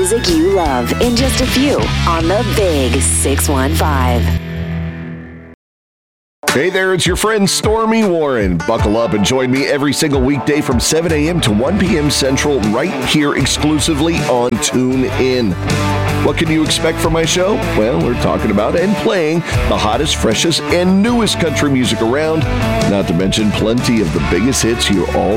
music you love in just a few on the Big 615. Hey there, it's your friend Stormy Warren. Buckle up and join me every single weekday from 7 a.m. to 1 p.m. Central right here exclusively on TuneIn. What can you expect from my show? Well, we're talking about and playing the hottest, freshest, and newest country music around, not to mention plenty of the biggest hits you already